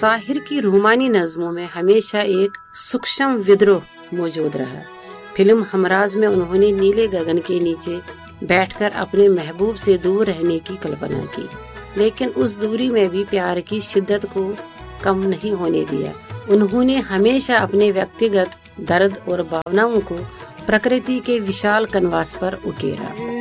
साहिर की रूमानी नज़्मों में हमेशा एक सूक्ष्म विद्रोह मौजूद रहा। फिल्म हमराज में उन्होंने नीले गगन के नीचे बैठकर अपने महबूब से दूर रहने की कल्पना की, लेकिन उस दूरी में भी प्यार की शिद्दत को कम नहीं होने दिया। उन्होंने हमेशा अपने व्यक्तिगत दर्द और भावनाओं को प्रकृति के विशाल कनवास पर उकेरा।